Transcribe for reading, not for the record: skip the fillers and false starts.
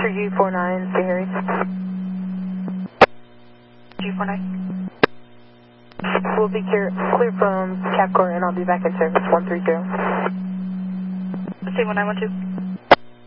G49, St. Harry. G49. We'll be clear from Capcore and I'll be back in service 130. Say 1912.